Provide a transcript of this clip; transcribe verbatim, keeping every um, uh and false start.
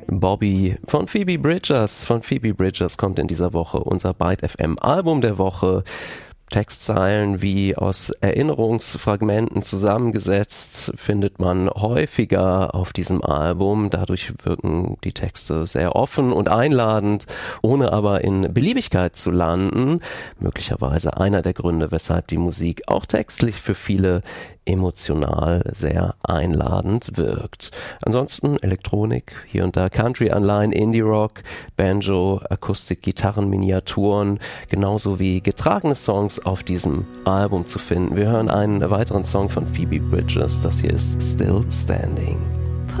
Bobby von Phoebe Bridgers. Von Phoebe Bridgers kommt in dieser Woche unser Byte F M Album der Woche. Textzeilen wie aus Erinnerungsfragmenten zusammengesetzt findet man häufiger auf diesem Album. Dadurch wirken die Texte sehr offen und einladend, ohne aber in Beliebigkeit zu landen. Möglicherweise einer der Gründe, weshalb die Musik auch textlich für viele emotional sehr einladend wirkt. Ansonsten Elektronik, hier und da Country-Anleihen, Indie-Rock, Banjo, Akustik, Gitarren, Miniaturen, genauso wie getragene Songs auf diesem Album zu finden. Wir hören einen weiteren Song von Phoebe Bridgers, das hier ist Still Standing.